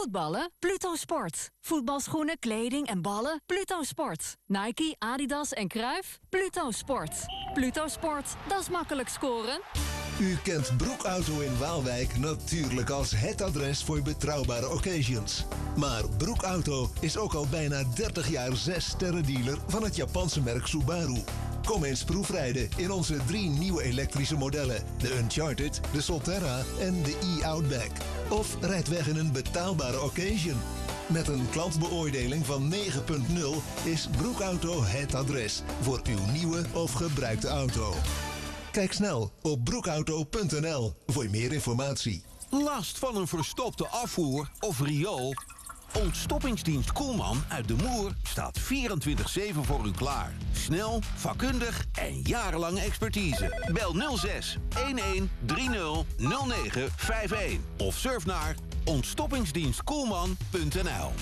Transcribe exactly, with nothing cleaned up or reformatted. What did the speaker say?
Voetballen? Pluto Sport. Voetbalschoenen, kleding en ballen? Pluto Sport. Nike, Adidas en Cruijff? Pluto Sport. Pluto Sport, dat is makkelijk scoren. U kent Broekauto in Waalwijk natuurlijk als het adres voor betrouwbare occasions. Maar Broekauto is ook al bijna dertig jaar zes sterren dealer van het Japanse merk Subaru. Kom eens proefrijden in onze drie nieuwe elektrische modellen. De Uncharted, de Solterra en de e-Outback. Of rijd weg in een betaalbare occasion. Met een klantbeoordeling van negen punt nul is Broekauto het adres voor uw nieuwe of gebruikte auto. Kijk snel op broekauto punt n l voor meer informatie. Last van een verstopte afvoer of riool? Ontstoppingsdienst Koelman uit De Moer staat vierentwintig zeven voor u klaar. Snel, vakkundig en jarenlange expertise. Bel nul zes elf drie nul nul negen vijf een of surf naar ontstoppingsdienst koelman punt n l.